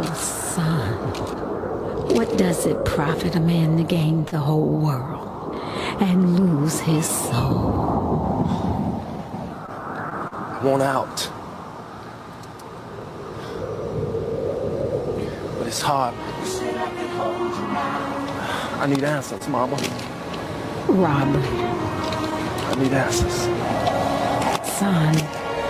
son, what does it profit a man to gain the whole world and lose his soul? I want out. But it's hard. I need answers, Mama. Rob. I need answers. Son.